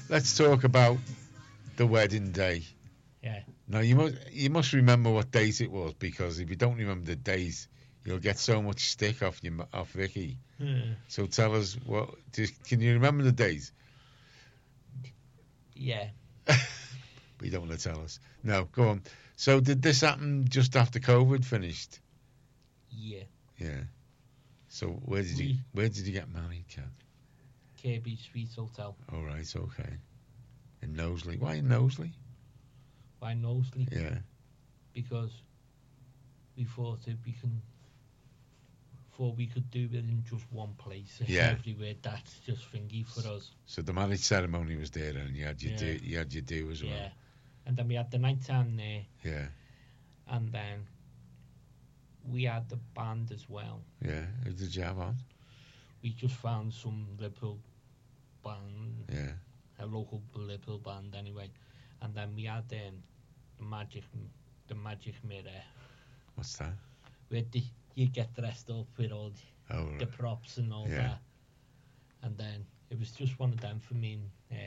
let's talk about the wedding day. Yeah. Now you must remember what days it was, because if you don't remember the days, you'll get so much stick off Vicky. So tell us can you remember the days? Yeah. But you don't want to tell us. No, go on. So did this happen just after COVID finished? Yeah. Yeah. So where did you get married, Kat? Kirby Street Hotel. All right, okay. In Knowsley. Why in Knowsley? Why Knowsley? Yeah. Because we thought we could do it in just one place. Yeah. Everywhere. That's just thingy for us. So the marriage ceremony was there, and you had your do as well. Yeah. And then we had the night time there. Yeah. And then we had the band as well. Yeah. Who did you have on? We just found some Liverpool band. Yeah. A local Liverpool band anyway. And then we had the magic mirror. What's that? Where you get dressed up with all the props and all that. And then it was just one of them for me.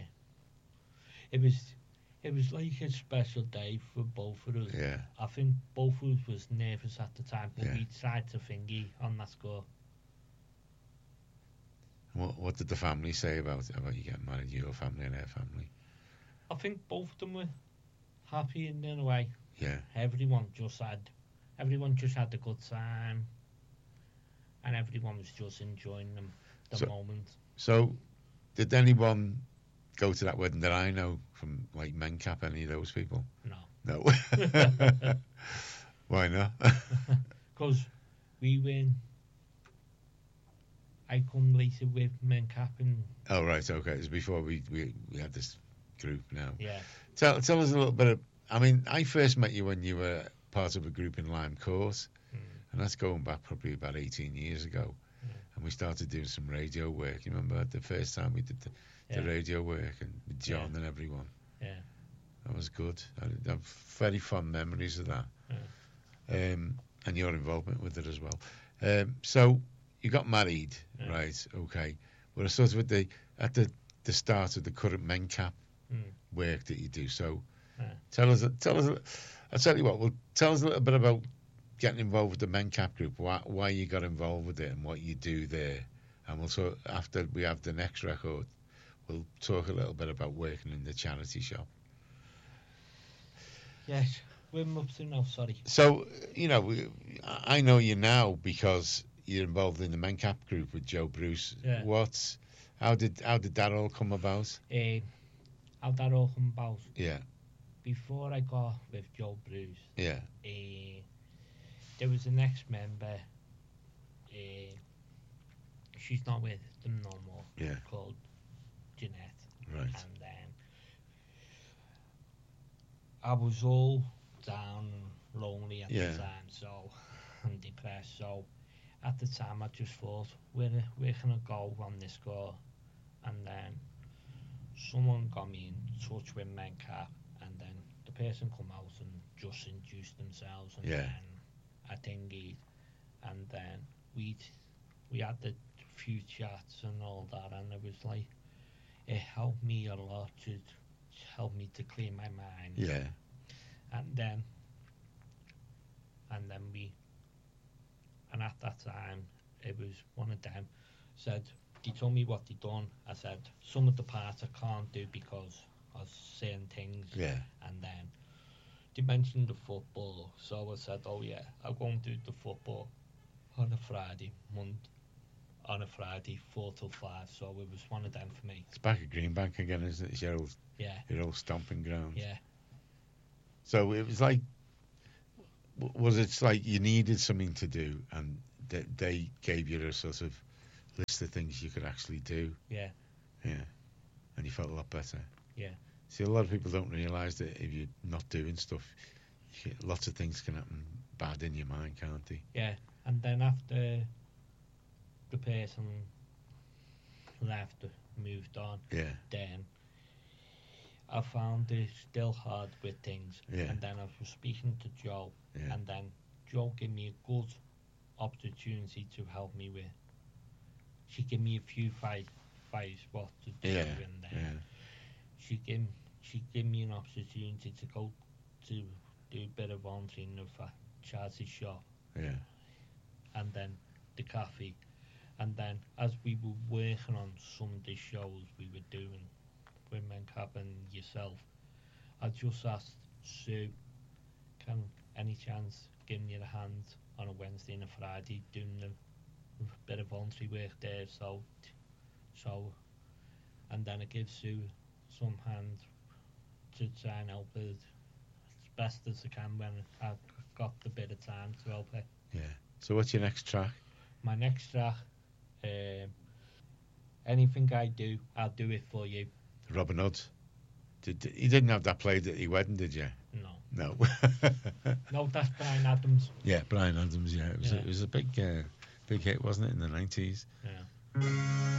It was like a special day for both of us. Yeah. I think both of us was nervous at the time, but Yeah. we tried to thingy on that score. What did the family say about you getting married? Your family and their family? I think both of them were happy in a way. Yeah. Everyone just had a good time, and everyone was just enjoying the moment. So, did anyone go to that wedding that I know from like Mencap? Any of those people? No. Why not? Because I come later with Mencap and. Oh right, okay. It was before we had this group now. Yeah. Tell us a little bit of. I mean, I first met you when you were part of a group in Lime Court, and that's going back probably about 18 years ago. And we started doing some radio work. You remember the first time we did the radio work, and with John and everyone. Yeah. That was good. I have very fond memories of that. Yeah. And your involvement with it as well. So you got married, right? Okay. We're sort of at the start of the current Mencap work that you do. So tell us. I'll tell you what. Well, tell us a little bit about getting involved with the Mencap group. Why you got involved with it and what you do there. And we'll talk after we have the next record. We'll talk a little bit about working in the charity shop. Yes, we're up to now. Sorry. So I know you now because you're involved in the Mencap group with Joe Bruce. Yeah. How did that all come about? How that all come about? Yeah. Before I got with Joe Bruce. Yeah. There was an ex-member. She's not with them no more. Yeah. Called Jeanette. Right. And then I was all down and lonely at the time, and depressed. So at the time, I just thought, where can I go on this score? And then someone got me in touch with Mencap, and then the person come out and just introduced themselves, and then I thingied, and then we had the few chats and all that, and it was like, it helped me a lot to help me to clear my mind. Yeah. And then at that time, it was one of them said, they told me what they done. I said, some of the parts I can't do because of certain things. Yeah. And then they mentioned the football, so I said, oh yeah, I'll go and do the football on a Friday, 4 till 5. So it was one of them for me. It's back at Greenbank again, isn't it? It's your old stomping ground. Yeah. So it was like, was it like you needed something to do, and they gave you a sort of list of things you could actually do? Yeah. Yeah. And you felt a lot better. Yeah. See, a lot of people don't realise that if you're not doing stuff, lots of things can happen bad in your mind, can't they? Yeah. And then after the person left, moved on, then I found it still hard with things. Yeah. And then I was speaking to Joe, and then Joe gave me a good opportunity to help me with. She gave me a few advice what to do, and then she gave me an opportunity to go to do a bit of volunteering of a charity shop. Yeah. And then the cafe. And then as we were working on some of the shows we were doing with Mencap and yourself, I just asked Sue, can any chance give me a hand on a Wednesday and a Friday doing a bit of voluntary work there, so and then I give Sue some hand to try and help it as best as I can when I've got the bit of time to help her. Yeah. So what's your next track? My next track, anything I do, I'll do it for you. Robin Hood. You didn't have that played at your wedding, did you? No. No. No, that's Bryan Adams. Yeah, Bryan Adams. Yeah, it was a big hit, wasn't it, in the 90s? Yeah.